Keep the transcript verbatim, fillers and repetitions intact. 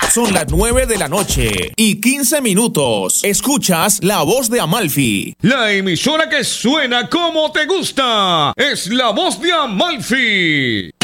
Son las nueve de la noche y quince minutos. Escuchas La Voz de Amalfi. La emisora que suena como te gusta es La Voz de Amalfi.